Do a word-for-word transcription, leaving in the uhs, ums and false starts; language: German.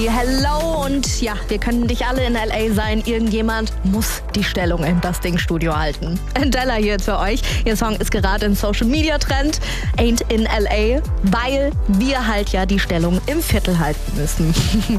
Hello und ja, wir könnten nicht alle in L A sein. Irgendjemand muss die Stellung im Dusting Studio halten. Della hier für euch. Ihr Song ist gerade in Social Media Trend. Ain't in L A, weil wir halt ja die Stellung im Viertel halten müssen.